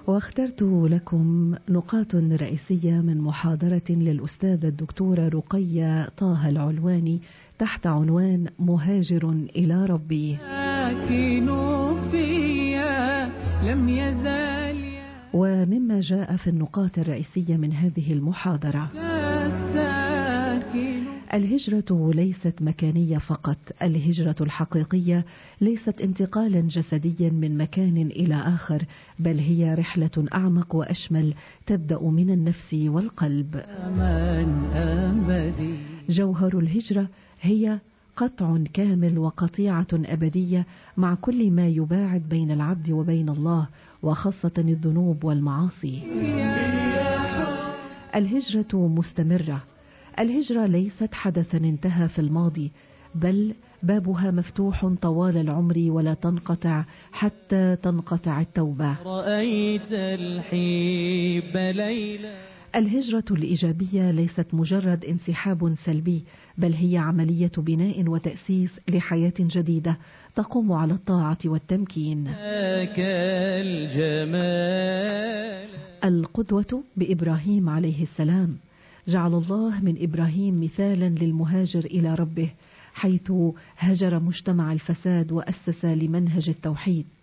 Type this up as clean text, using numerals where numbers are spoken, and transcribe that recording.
واخترت لكم نقاط رئيسية من محاضرة للأستاذة الدكتورة رقية طه العلواني تحت عنوان مهاجر إلى ربي. لم يزال ومما جاء في النقاط الرئيسية من هذه المحاضرة: الهجرة ليست مكانية فقط، الهجرة الحقيقية ليست انتقالا جسديا من مكان إلى آخر، بل هي رحلة أعمق وأشمل تبدأ من النفس والقلب. جوهر الهجرة هي قطع كامل وقطيعة أبدية مع كل ما يباعد بين العبد وبين الله، وخاصة الذنوب والمعاصي. الهجرة مستمرة. الهجرة ليست حدثا انتهى في الماضي، بل بابها مفتوح طوال العمر ولا تنقطع حتى تنقطع التوبة. رأيت الحب ليلى. الهجرة الإيجابية ليست مجرد انسحاب سلبي، بل هي عملية بناء وتأسيس لحياة جديدة تقوم على الطاعة والتمكين. القدوة بإبراهيم عليه السلام. جعل الله من إبراهيم مثالا للمهاجر إلى ربه، حيث هجر مجتمع الفساد وأسس لمنهج التوحيد.